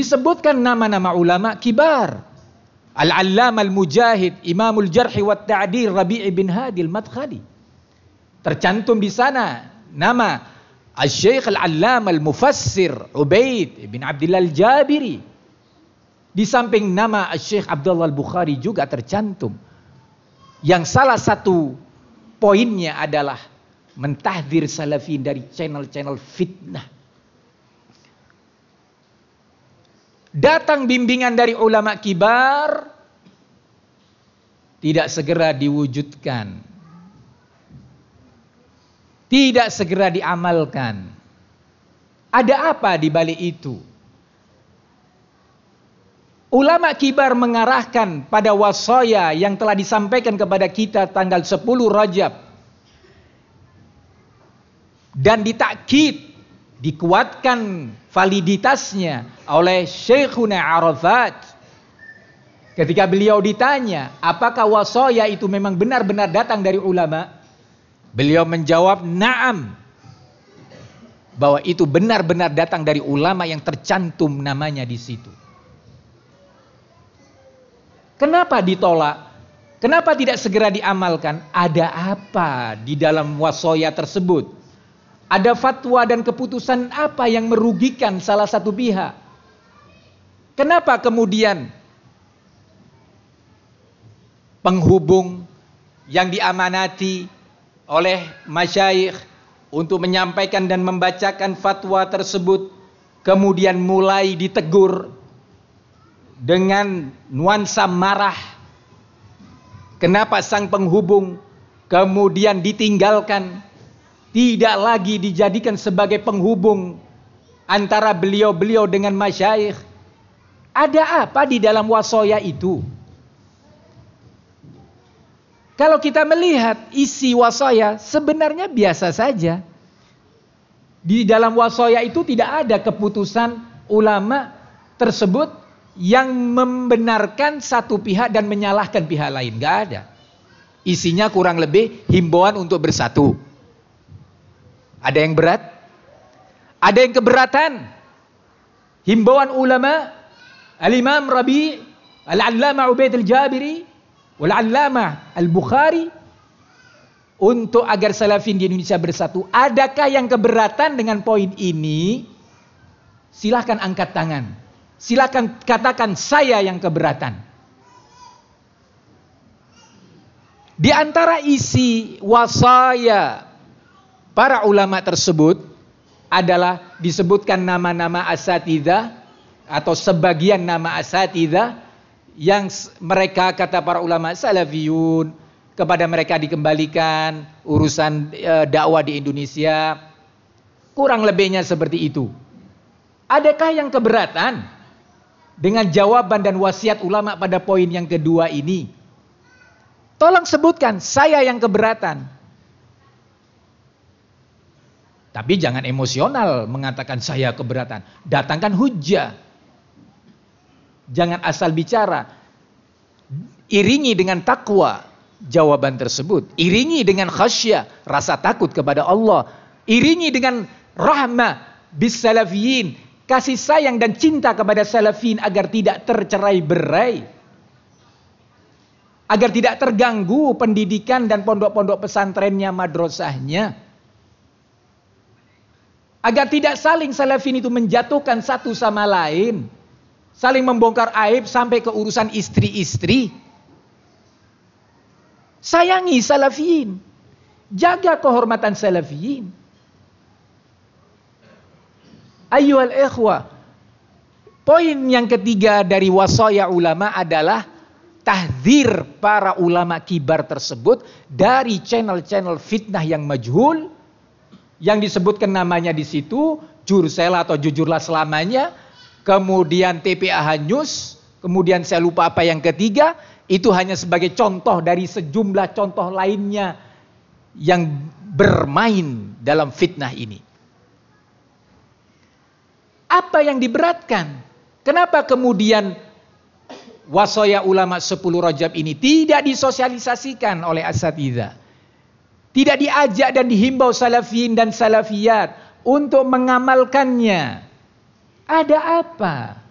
disebutkan nama-nama ulama kibar. Al-Allamah Al-Mujahid, Imamul Jarh wa Ta'dil Rabi' bin Hadi Al-Madkhali. Tercantum di sana nama Al-Syekh Al-Allamah Al-Mufassir Ubaid bin Abdillah Al-Jabiri. Di samping nama Al-Syekh Abdullah Al-Bukhari juga tercantum. Yang salah satu poinnya adalah mentahdzir salafin dari channel-channel fitnah. Datang bimbingan dari ulama kibar, tidak segera diwujudkan, tidak segera diamalkan. Ada apa di balik itu? Ulama kibar mengarahkan pada wasaya yang telah disampaikan kepada kita tanggal 10 Rajab. Dan ditakkid, dikuatkan validitasnya oleh Syekhuna Arafat. Ketika beliau ditanya, apakah wasaya itu memang benar-benar datang dari ulama? Beliau menjawab, na'am. Bahwa itu benar-benar datang dari ulama yang tercantum namanya di situ. Kenapa ditolak? Kenapa tidak segera diamalkan? Ada apa di dalam wasaya tersebut? Ada fatwa dan keputusan apa yang merugikan salah satu pihak? Kenapa kemudian penghubung yang diamanati oleh masyayikh untuk menyampaikan dan membacakan fatwa tersebut kemudian mulai ditegur dengan nuansa marah? Kenapa sang penghubung kemudian ditinggalkan? Tidak lagi dijadikan sebagai penghubung antara beliau-beliau dengan masyayikh. Ada apa di dalam wasaya itu? Kalau kita melihat isi wasaya sebenarnya biasa saja. Di dalam wasaya itu tidak ada keputusan ulama tersebut yang membenarkan satu pihak dan menyalahkan pihak lain. Gak ada. Isinya kurang lebih himbauan untuk bersatu. Ada yang berat? Ada yang keberatan? Himbauan ulama Al-Imam Rabi' Al-Allamah Ubaid Al-Jabiri Wal-Allamah Al-Bukhari untuk agar salafin di Indonesia bersatu. Adakah yang keberatan dengan poin ini? Silahkan angkat tangan. Silahkan katakan saya yang keberatan. Di antara isi wasaya para ulama tersebut adalah disebutkan nama-nama asatidzah atau sebagian nama asatidzah yang mereka, kata para ulama salafiyun, kepada mereka dikembalikan urusan dakwah di Indonesia. Kurang lebihnya seperti itu. Adakah yang keberatan dengan jawaban dan wasiat ulama pada poin yang kedua ini? Tolong sebutkan, saya yang keberatan. Tapi jangan emosional mengatakan saya keberatan. Datangkan hujjah. Jangan asal bicara. Iringi dengan takwa jawaban tersebut. Iringi dengan khasyah, rasa takut kepada Allah. Iringi dengan rahmah bis salafiyin, kasih sayang dan cinta kepada salafin agar tidak tercerai-berai. Agar tidak terganggu pendidikan dan pondok-pondok pesantrennya, madrasahnya. Agar tidak saling salafin itu menjatuhkan satu sama lain. Saling membongkar aib sampai ke urusan istri-istri. Sayangi salafin. Jaga kehormatan salafin. Ayyuhal ikhwah. Poin yang ketiga dari wasaya ulama adalah tahdzir para ulama kibar tersebut dari channel-channel fitnah yang majhul. Yang disebutkan namanya di situ, Jursela atau Jujurlah Selamanya, kemudian TPA News, kemudian saya lupa apa yang ketiga, itu hanya sebagai contoh dari sejumlah contoh lainnya yang bermain dalam fitnah ini. Apa yang diberatkan? Kenapa kemudian wasaya ulama 10 Rajab ini tidak disosialisasikan oleh asatidzah? Tidak diajak dan dihimbau salafin dan salafiyat untuk mengamalkannya. Ada apa?